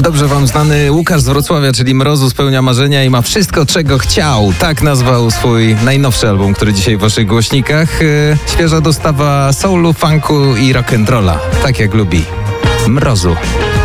Dobrze wam znany Łukasz z Wrocławia, czyli Mrozu, spełnia marzenia i ma wszystko, czego chciał. Tak nazwał swój najnowszy album, który dzisiaj w waszych głośnikach. Świeża dostawa soulu, funku i rock'n'rolla. Tak jak lubi. Mrozu.